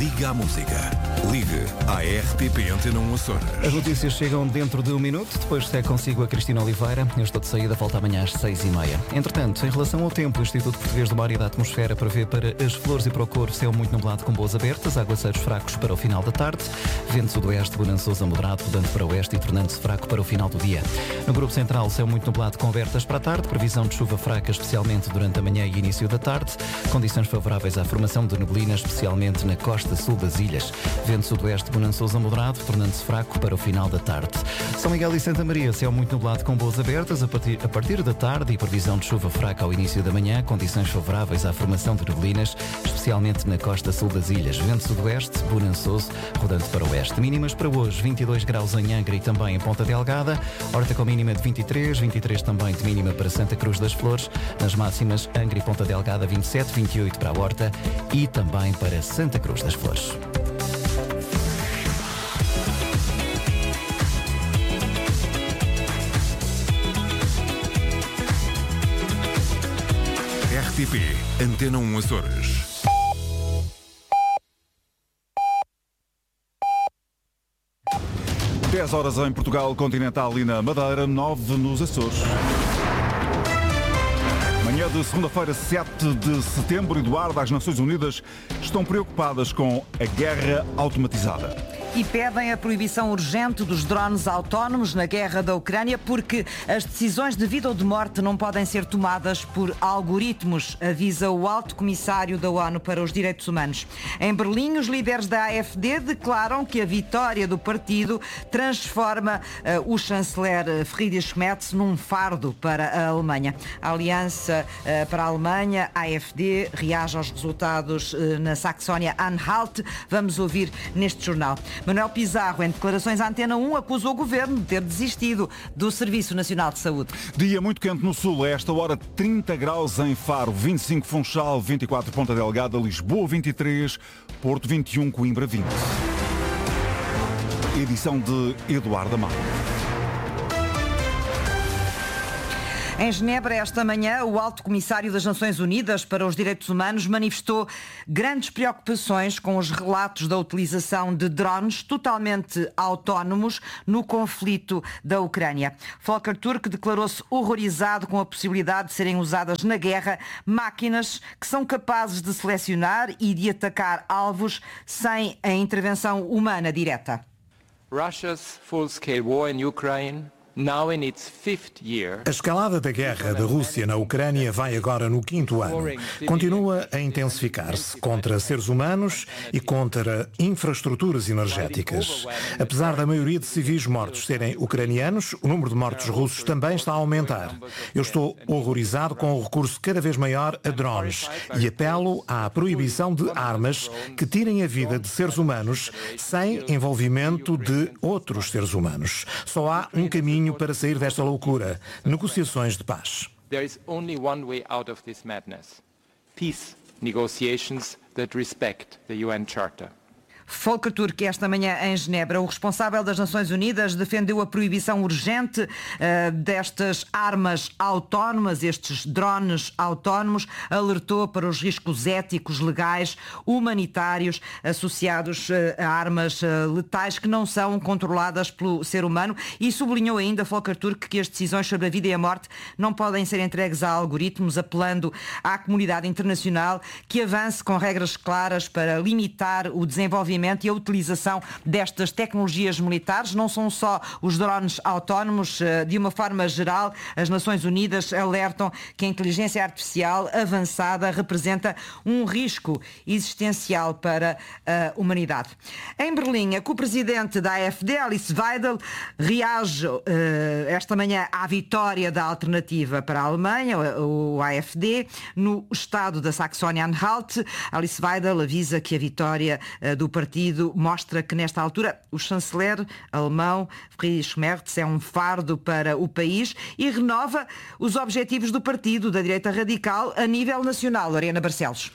Liga à Música. Ligue à RTP Antena 1 Açores. As notícias chegam dentro de um minuto, depois segue consigo a Cristina Oliveira. Eu estou de saída, volta amanhã às 6h30. Entretanto, em relação ao tempo, o Instituto Português do Mar e da Atmosfera prevê para as Flores e para o Corvo céu muito nublado com boas abertas, aguaceiros fracos para o final da tarde, vento sudoeste bonançoso a moderado, rodando para o oeste e tornando-se fraco para o final do dia. No Grupo Central, céu muito nublado com abertas para a tarde, previsão de chuva fraca especialmente durante a manhã e início da tarde, condições favoráveis à formação de neblina, especialmente na costa sul das ilhas. Vento sudoeste bonançoso a moderado, tornando-se fraco para o final da tarde. São Miguel e Santa Maria, céu muito nublado com boas abertas a partir da tarde e previsão de chuva fraca ao início da manhã, condições favoráveis à formação de neblinas, especialmente na costa sul das ilhas. Vento sudoeste bonançoso, rodando para o oeste. Mínimas para hoje, 22 graus em Angra e também em Ponta Delgada, Horta com mínima de 23 também de mínima para Santa Cruz das Flores. Nas máximas, Angra e Ponta Delgada 27, 28 para a Horta e também para Santa Cruz das Flores. RTP Antena 1 Açores. Dez horas em Portugal Continental e na Madeira, 9 nos Açores. Manhã de segunda-feira, 7 de setembro, Eduardo, as Nações Unidas estão preocupadas com a guerra automatizada. E pedem a proibição urgente dos drones autónomos na guerra da Ucrânia porque as decisões de vida ou de morte não podem ser tomadas por algoritmos, avisa o Alto Comissário da ONU para os Direitos Humanos. Em Berlim, os líderes da AfD declaram que a vitória do partido transforma o chanceler Friedrich Merz num fardo para a Alemanha. A Aliança para a Alemanha, a AfD, reage aos resultados na Saxónia-Anhalt. Vamos ouvir neste jornal. Manuel Pizarro, em declarações à Antena 1, acusa o Governo de ter desistido do Serviço Nacional de Saúde. Dia muito quente no Sul, a esta hora 30 graus em Faro, 25 Funchal, 24 Ponta Delgada, Lisboa 23, Porto 21, Coimbra 20. Edição de Eduardo Amado. Em Genebra, esta manhã, o Alto Comissário das Nações Unidas para os Direitos Humanos manifestou grandes preocupações com os relatos da utilização de drones totalmente autónomos no conflito da Ucrânia. Volker Turk declarou-se horrorizado com a possibilidade de serem usadas na guerra máquinas que são capazes de selecionar e de atacar alvos sem a intervenção humana direta. Russia's full-scale war in Ukraine. A escalada da guerra da Rússia na Ucrânia vai agora no 5º ano. Continua a intensificar-se contra seres humanos e contra infraestruturas energéticas. Apesar da maioria de civis mortos serem ucranianos, o número de mortos russos também está a aumentar. Eu estou horrorizado com o recurso cada vez maior a drones e apelo à proibição de armas que tirem a vida de seres humanos sem envolvimento de outros seres humanos. Só há um caminho para sair desta loucura: negociações de paz. There is only one way out of this madness. Peace negotiations that respect the UN Charter. Volker Turk, esta manhã em Genebra, o responsável das Nações Unidas defendeu a proibição urgente destas armas autónomas, estes drones autónomos, alertou para os riscos éticos, legais, humanitários associados a armas letais que não são controladas pelo ser humano e sublinhou ainda, Volker Turk, que as decisões sobre a vida e a morte não podem ser entregues a algoritmos, apelando à comunidade internacional que avance com regras claras para limitar o desenvolvimento e a utilização destas tecnologias militares. Não são só os drones autónomos, de uma forma geral, as Nações Unidas alertam que a inteligência artificial avançada representa um risco existencial para a humanidade. Em Berlim, a co-presidente da AfD, Alice Weidel, reage esta manhã à vitória da alternativa para a Alemanha, o AfD, no estado da Saxónia-Anhalt. Alice Weidel avisa que a vitória do partido mostra que, nesta altura, o chanceler alemão Friedrich Merz é um fardo para o país e renova os objetivos do partido da direita radical a nível nacional. Lorena Barcelos.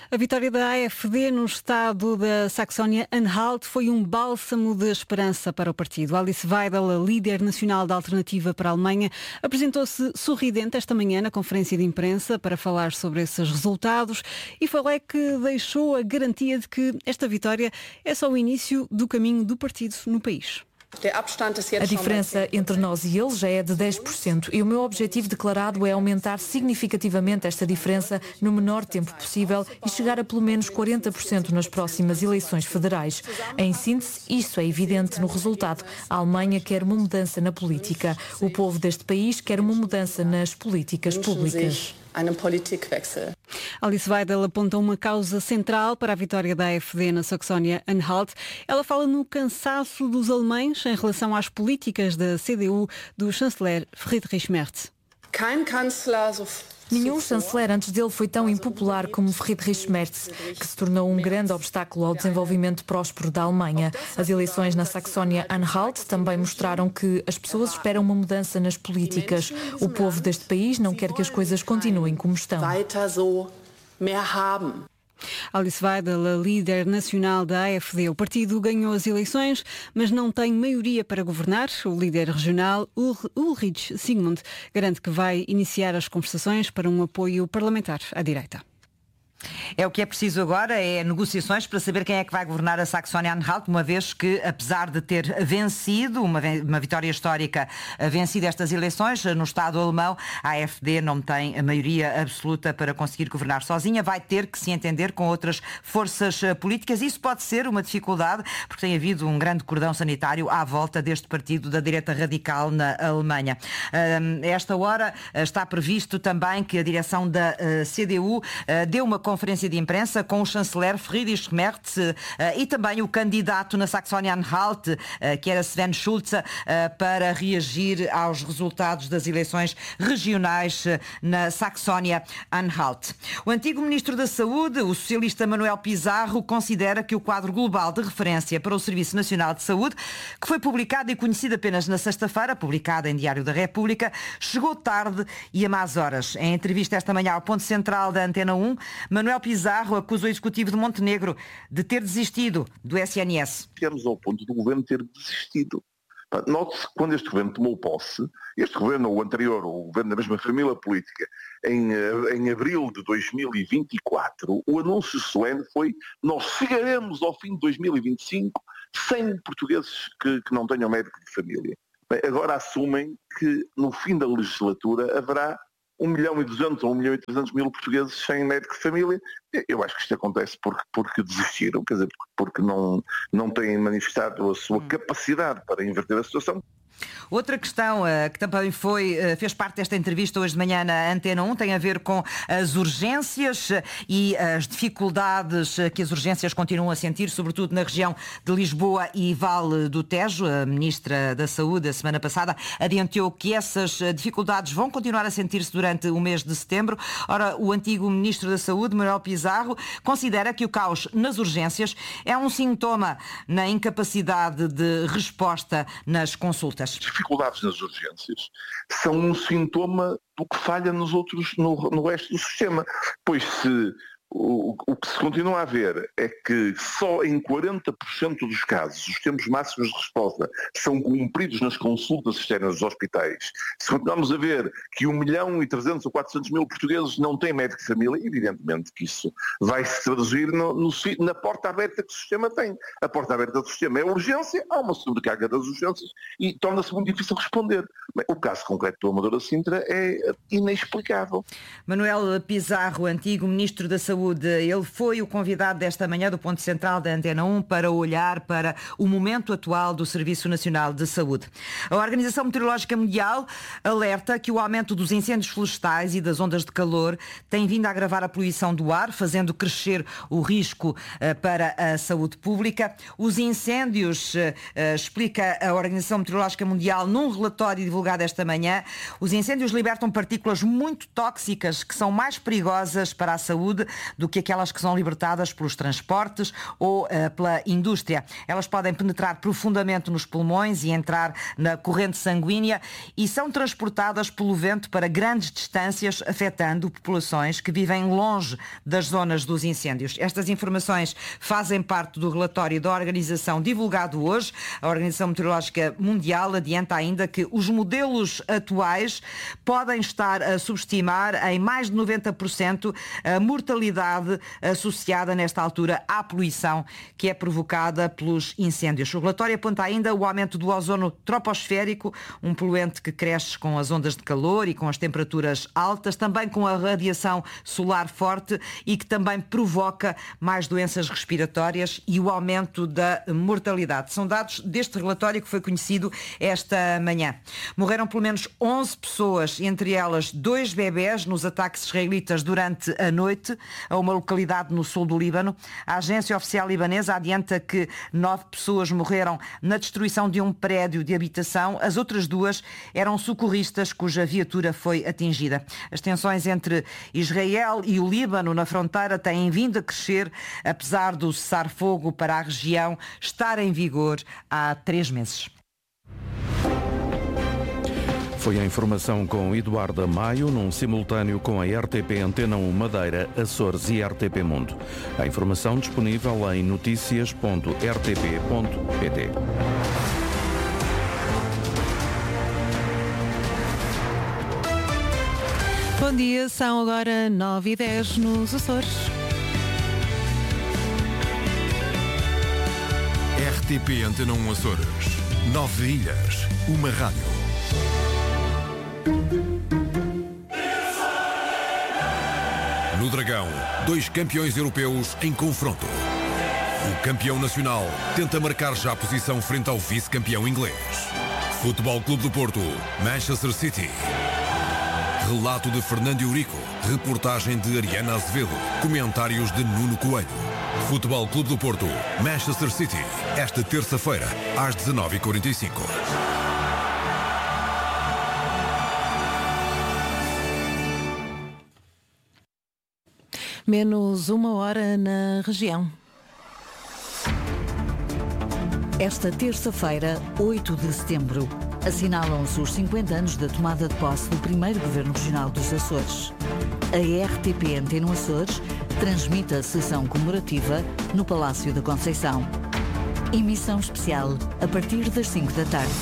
A vitória da AfD no estado da Saxónia-Anhalt foi um bálsamo de esperança para o partido. Alice Weidel, a líder nacional da Alternativa para a Alemanha, apresentou-se sorridente esta manhã na conferência de imprensa para falar sobre esses resultados e falou que deixou a garantia de que esta vitória é só o início do caminho do partido no país. A diferença entre nós e eles já é de 10% e o meu objetivo declarado é aumentar significativamente esta diferença no menor tempo possível e chegar a pelo menos 40% nas próximas eleições federais. Em síntese, isso é evidente no resultado. A Alemanha quer uma mudança na política. O povo deste país quer uma mudança nas políticas públicas. Alice Weidel aponta uma causa central para a vitória da AfD na Saxónia-Anhalt. Ela fala no cansaço dos alemães em relação às políticas da CDU do chanceler Friedrich Merz. Nenhum chanceler antes dele foi tão impopular como Friedrich Merz, que se tornou um grande obstáculo ao desenvolvimento próspero da Alemanha. As eleições na Saxónia-Anhalt também mostraram que as pessoas esperam uma mudança nas políticas. O povo deste país não quer que as coisas continuem como estão. Alice Weidel, a líder nacional da AfD. O partido ganhou as eleições, mas não tem maioria para governar. O líder regional, Ulrich Sigmund, garante que vai iniciar as conversações para um apoio parlamentar à direita. É o que é preciso agora, é negociações para saber quem é que vai governar a Saxónia-Anhalt, uma vez que, apesar de ter vencido, uma vitória histórica, vencido estas eleições, no Estado alemão, a AfD não tem a maioria absoluta para conseguir governar sozinha, vai ter que se entender com outras forças políticas. Isso pode ser uma dificuldade, porque tem havido um grande cordão sanitário à volta deste partido da direita radical na Alemanha. A esta hora está previsto também que a direção da CDU deu uma conferência de imprensa com o chanceler Friedrich Merz e também o candidato na Saxónia-Anhalt, que era Sven Schulze, para reagir aos resultados das eleições regionais na Saxónia-Anhalt. O antigo ministro da Saúde, o socialista Manuel Pizarro, considera que o quadro global de referência para o Serviço Nacional de Saúde, que foi publicado e conhecido apenas na sexta-feira, publicado em Diário da República, chegou tarde e a más horas. Em entrevista esta manhã ao Ponto Central da Antena 1, Manuel Pizarro acusa o Executivo de Montenegro de ter desistido do SNS. Chegamos ao ponto do governo ter desistido. Note-se que quando este governo tomou posse, este governo ou o anterior, ou o governo da mesma família política, em abril de 2024, o anúncio solene foi: nós chegaremos ao fim de 2025 sem portugueses que não tenham médico de família. Bem, agora assumem que no fim da legislatura haverá 1.200.000 ou 1.300.000 portugueses sem médico de família. Eu acho que isto acontece porque desistiram, quer dizer, porque não têm manifestado a sua capacidade para inverter a situação. Outra questão que também fez parte desta entrevista hoje de manhã na Antena 1 tem a ver com as urgências e as dificuldades que as urgências continuam a sentir, sobretudo na região de Lisboa e Vale do Tejo. A Ministra da Saúde, a semana passada, adiantou que essas dificuldades vão continuar a sentir-se durante o mês de setembro. Ora, o antigo Ministro da Saúde, Manuel Pizarro, considera que o caos nas urgências é um sintoma na incapacidade de resposta nas consultas. As dificuldades nas urgências são um sintoma do que falha no resto do sistema. Pois o que se continua a ver é que só em 40% dos casos os tempos máximos de resposta são cumpridos nas consultas externas dos hospitais. Se continuarmos a ver que 1.300.000 ou 400.000 portugueses não têm médico de família, evidentemente que isso vai se traduzir na porta aberta que o sistema tem. A porta aberta do sistema é a urgência, há uma sobrecarga das urgências e torna-se muito difícil responder. Bem, o caso concreto do Amadora Sintra é inexplicável. Manuel Pizarro, antigo Ministro da Saúde, ele foi o convidado desta manhã do Ponto Central da Antena 1 para olhar para o momento atual do Serviço Nacional de Saúde. A Organização Meteorológica Mundial alerta que o aumento dos incêndios florestais e das ondas de calor tem vindo a agravar a poluição do ar, fazendo crescer o risco para a saúde pública. Os incêndios, explica a Organização Meteorológica Mundial num relatório divulgado esta manhã, os incêndios libertam partículas muito tóxicas que são mais perigosas para a saúde do que aquelas que são libertadas pelos transportes ou pela indústria. Elas podem penetrar profundamente nos pulmões e entrar na corrente sanguínea e são transportadas pelo vento para grandes distâncias, afetando populações que vivem longe das zonas dos incêndios. Estas informações fazem parte do relatório da organização divulgado hoje. A Organização Meteorológica Mundial adianta ainda que os modelos atuais podem estar a subestimar em mais de 90% a mortalidade associada nesta altura à poluição que é provocada pelos incêndios. O relatório aponta ainda o aumento do ozono troposférico, um poluente que cresce com as ondas de calor e com as temperaturas altas, também com a radiação solar forte e que também provoca mais doenças respiratórias e o aumento da mortalidade. São dados deste relatório que foi conhecido esta manhã. Morreram pelo menos 11 pessoas, entre elas 2 bebés, nos ataques israelitas durante a noite a uma localidade no sul do Líbano. A agência oficial libanesa adianta que 9 pessoas morreram na destruição de um prédio de habitação. As outras 2 eram socorristas cuja viatura foi atingida. As tensões entre Israel e o Líbano na fronteira têm vindo a crescer, apesar do cessar-fogo para a região estar em vigor há 3 meses. Foi a informação com Eduardo Maio, num simultâneo com a RTP Antena 1 Madeira, Açores e RTP Mundo. A informação disponível em noticias.rtp.pt. Bom dia, são agora 9h10 nos Açores. RTP Antena 1 Açores. 9 ilhas, uma rádio. No Dragão, 2 campeões europeus em confronto. O campeão nacional tenta marcar já a posição frente ao vice-campeão inglês. Futebol Clube do Porto, Manchester City. Relato de Fernando Eurico, reportagem de Ariana Azevedo, comentários de Nuno Coelho. Futebol Clube do Porto, Manchester City, esta terça-feira, às 19h45. Menos 1 hora na região. Esta terça-feira, 8 de setembro, assinalam-se os 50 anos da tomada de posse do primeiro Governo Regional dos Açores. A RTP Antena Açores transmite a sessão comemorativa no Palácio da Conceição. Emissão especial a partir das 5 da tarde.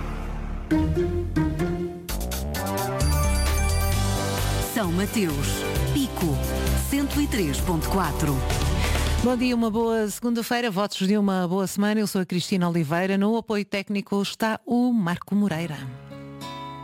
São Mateus, Pico, 103.4. Bom dia, uma boa segunda-feira, votos de uma boa semana. Eu sou a Cristina Oliveira. No apoio técnico está o Marco Moreira.